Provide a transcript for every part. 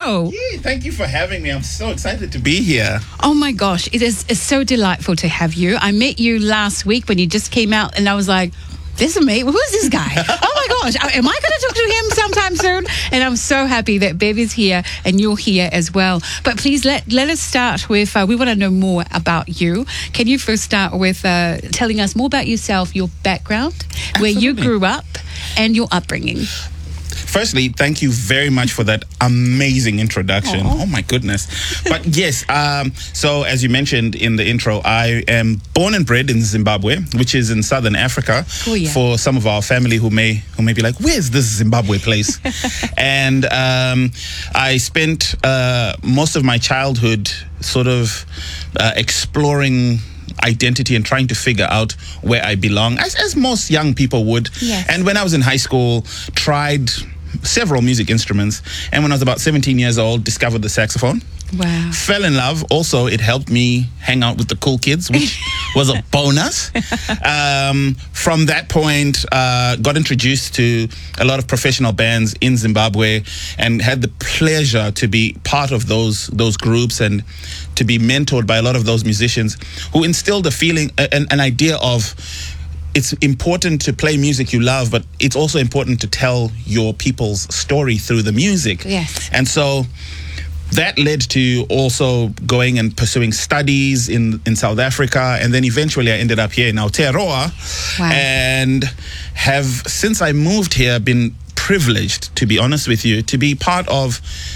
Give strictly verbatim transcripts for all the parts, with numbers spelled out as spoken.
show. Yeah, thank you for having me. I'm so excited to be here. Oh my gosh, it is it's so delightful to have you. I met you last week when you just came out, and I was like, this is me. Who is this guy? Oh my gosh, am I going to talk to him sometime soon? And I'm so happy that Bev is here and you're here as well. But please let let us start with, uh, we want to know more about you. Can you first start with uh, telling us more about yourself, your background, Absolutely. where you grew up, and your upbringing? Firstly, thank you very much for that amazing introduction. Aww. Oh my goodness. But yes, um, so as you mentioned in the intro, I am born and bred in Zimbabwe, which is in southern Africa. Oh, yeah. For some of our family who may who may be like, where's this Zimbabwe place? And um, I spent uh, most of my childhood sort of uh, exploring identity and trying to figure out where I belong, as, as most young people would. Yes. And when I was in high school, tried several music instruments, and when I was about seventeen years old, discovered the saxophone. Wow. Fell in love. Also, it helped me hang out with the cool kids, which was a bonus. Um, from that point, uh, got introduced to a lot of professional bands in Zimbabwe, and had the pleasure to be part of those those groups and to be mentored by a lot of those musicians who instilled a feeling, an, an idea of, it's important to play music you love, but it's also important to tell your people's story through the music. Yes. And so that led to also going and pursuing studies in, in South Africa. And then eventually I ended up here in Aotearoa. Wow. And have, since I moved here, been privileged, to be honest with you, to be part of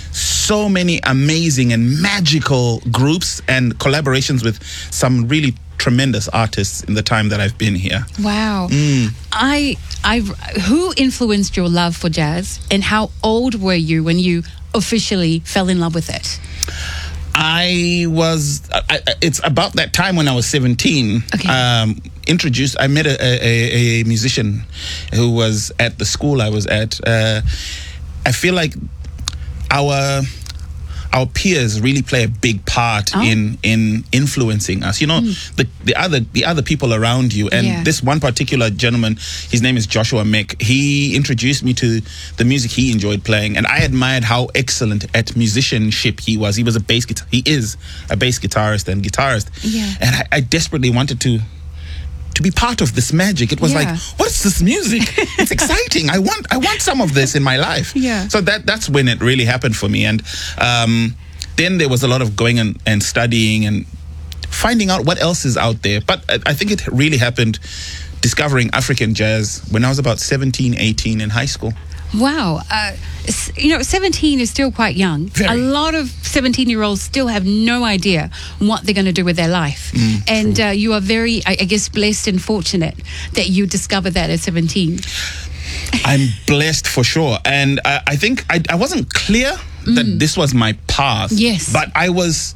so many amazing and magical groups and collaborations with some really tremendous artists in the time that I've been here. Wow. Mm. I, I, who influenced your love for jazz, and how old were you when you officially fell in love with it? I was, I, it's about that time when I was seventeen. Okay. Um, introduced, I met a, a, a musician who was at the school I was at. Uh, I feel like our our peers really play a big part Oh. in in influencing us. You know, Mm. the the other the other people around you. And Yeah. this one particular gentleman, his name is Joshua Mick. He introduced me to the music he enjoyed playing, and I admired how excellent at musicianship he was. He was a bass guitar. He is a bass guitarist and guitarist. Yeah. And I, I desperately wanted to. to be part of this magic. It was Yeah. like, what's this music? It's exciting. I want I want some of this in my life. Yeah. So that that's when it really happened for me. And um, then there was a lot of going and, and studying and finding out what else is out there. But I, I think it really happened discovering African jazz when I was about seventeen, eighteen in high school. Wow. Uh, s- you know, seventeen is still quite young. Very. A lot of seventeen-year-olds still have no idea what they're going to do with their life. Mm, and uh, you are very, I, I guess, blessed and fortunate that you discovered that at seventeen. I'm blessed for sure. And I, I think I, I wasn't clear that this was my path. Yes. But I was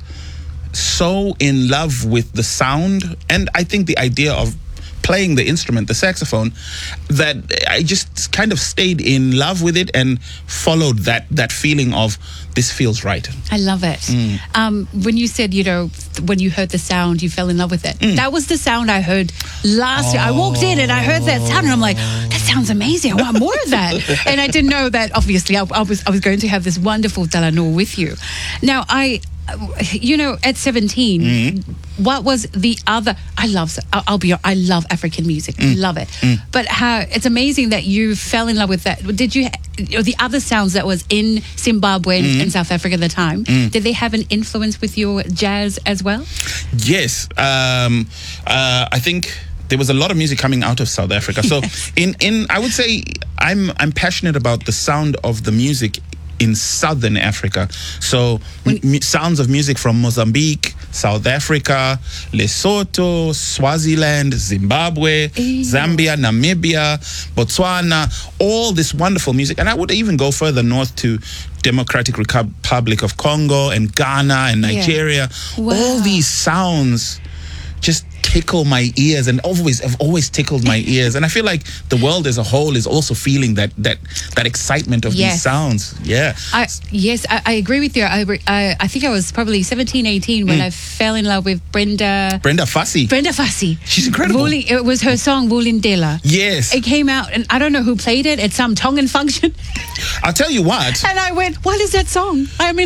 so in love with the sound, and I think the idea of playing the instrument, the saxophone, that I just kind of stayed in love with it and followed that that feeling of, this feels right. I love it. Mm. Um, when you said, you know, when you heard the sound, you fell in love with it. Mm. That was the sound I heard last year. I walked in and I heard that sound, and I'm like, that sounds amazing. I want more of that. And I didn't know that, obviously, I, I was I was going to have this wonderful Talanoa with you. Now, I, you know, at seventeen, Mm-hmm. what was the other? I love, I'll, I'll be, I love African music. Mm. Love it. But how, it's amazing that you fell in love with that. Did you, or the other sounds that was in Zimbabwe and, Mm-hmm. and South Africa at the time, Mm. did they have an influence with your jazz as well? Yes. Um, uh, I think there was a lot of music coming out of South Africa. So Yes. in, in I would say I'm I'm passionate about the sound of the music in southern Africa. So m- m- sounds of music from Mozambique, South Africa, Lesotho, Swaziland, Zimbabwe, Ew. Zambia, Namibia, Botswana, all this wonderful music. And I would even go further north to Democratic Recu- Republic of Congo and Ghana and Yeah. Nigeria. Wow. All these sounds just tickle my ears, and always have always tickled my ears. And I feel like the world as a whole is also feeling that that that excitement of Yes. these sounds. Yeah. I, yes, I, I agree with you. I, re- I I think I was probably seventeen, eighteen when I fell in love with Brenda Brenda Fassie. Brenda Fassie. She's incredible. Vuli- it was her song Vulindela. Yes. It came out, and I don't know who played it at some Tongan function. I'll tell you what. And I went, what is that song? I'm in